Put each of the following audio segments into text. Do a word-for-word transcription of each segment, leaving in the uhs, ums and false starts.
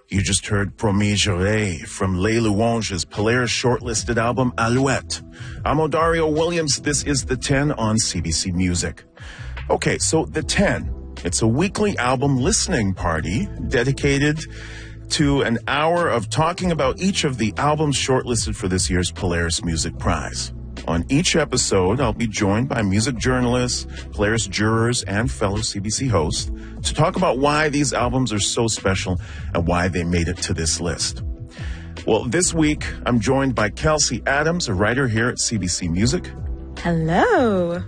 You just heard Promis J'aurais from Les Louanges' Polaris shortlisted album Alouette. I'm Odario Williams. This is The ten on C B C Music. Okay, so The ten. It's a weekly album listening party dedicated to an hour of talking about each of the albums shortlisted for this year's Polaris Music Prize. On each episode, I'll be joined by music journalists, Polaris jurors, and fellow C B C hosts to talk about why these albums are so special and why they made it to this list. Well, this week, I'm joined by Kelsey Adams, a writer here at C B C Music. Hello.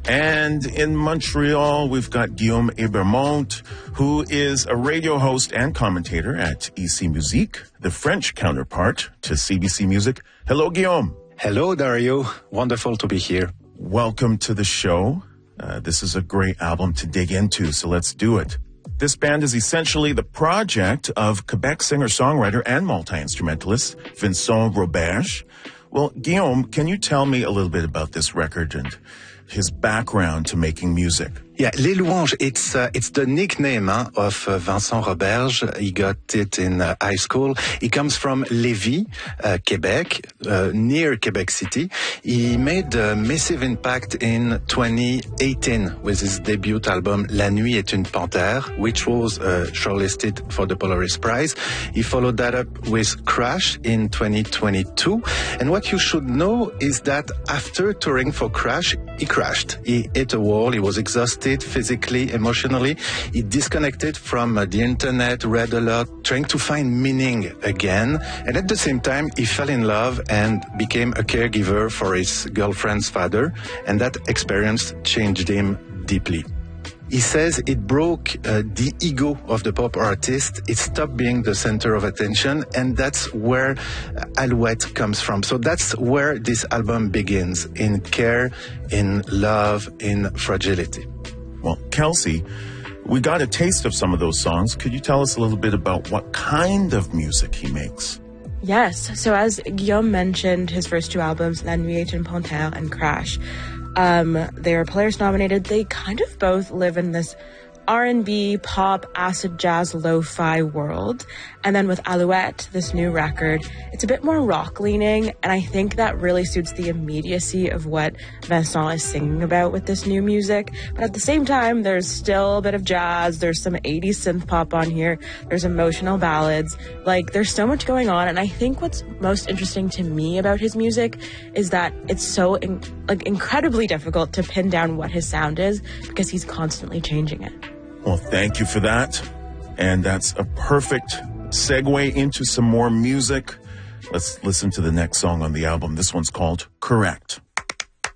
And in Montreal, we've got Guillaume Ebermont, who is a radio host and commentator at E C Musique, the French counterpart to C B C Music. Hello, Guillaume. Hello, Dario. Wonderful to be here. Welcome to the show. Uh, this is a great album to dig into, so let's do it. This band is essentially the project of Quebec singer-songwriter and multi-instrumentalist Vincent Roberge. Well, Guillaume, can you tell me a little bit about this record and his background to making music? Yeah, Les Louanges, it's uh, it's the nickname huh, of uh, Vincent Roberge. He got it in uh, high school. He comes from Lévis, uh, Quebec, uh, near Quebec City. He made a massive impact in twenty eighteen with his debut album La Nuit est une panthère, which was uh, shortlisted for the Polaris Prize. He followed that up with Crash in twenty twenty-two. And what you should know is that after touring for Crash, he crashed. He hit a wall. He was exhausted physically, emotionally. He disconnected from uh, the internet, read a lot, trying to find meaning again. And at the same time, he fell in love and became a caregiver for his girlfriend's father. And that experience changed him deeply. He says it broke uh, the ego of the pop artist. It stopped being the center of attention, and that's where Alouette comes from. So that's where this album begins, in care, in love, in fragility. Well, Kelsey, we got a taste of some of those songs. Could you tell us a little bit about what kind of music he makes? Yes. So as Guillaume mentioned, his first two albums, La Nuit est une panthère and Crash, um, they are Polaris nominated. They kind of both live in this R and B, pop, acid jazz, lo-fi world. And then with Alouette, this new record, it's a bit more rock-leaning, and I think that really suits the immediacy of what Vincent is singing about with this new music. But at the same time, there's still a bit of jazz, there's some eighties synth pop on here, there's emotional ballads, like, there's so much going on, and I think what's most interesting to me about his music is that it's so, in, like, incredibly difficult to pin down what his sound is, because he's constantly changing it. Well, thank you for that. And that's a perfect segue into some more music. Let's listen to the next song on the album. This one's called Correct.